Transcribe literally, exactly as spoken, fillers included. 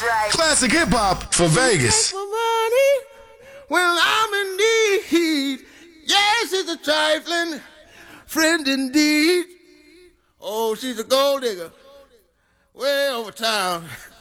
Classic hip hop for Vegas. For money when I'm in need. Yes, it's a trifling friend indeed. Oh, she's a gold digger way over town.